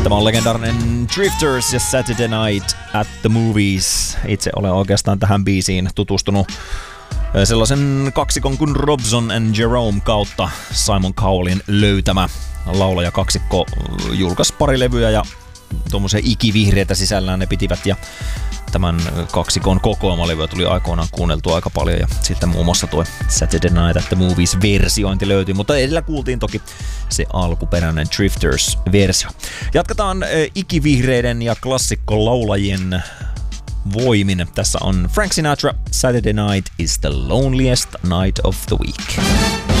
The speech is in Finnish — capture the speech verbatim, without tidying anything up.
Tämä on legendaarinen Drifters ja Saturday Night at the Movies. Itse olen oikeastaan tähän biisiin tutustunut sellaisen kaksikon kuin Robson and Jerome kautta. Simon Cowellin löytämä laulaja kaksikko julkaisi pari levyä ja tuommoisia ikivihreitä sisällään ne pitivät ja tämän kaksikon kokoelmalevyä tuli aikoinaan kuunneltua aika paljon ja sitten muun muassa tuo Saturday Night at the Movies -versiointi löytyi, mutta edellä kuultiin toki se alkuperäinen Drifters-versio. Jatketaan äh, ikivihreiden ja klassikkolaulajien voimin. Tässä on Frank Sinatra, Saturday Night is the loneliest night of the week.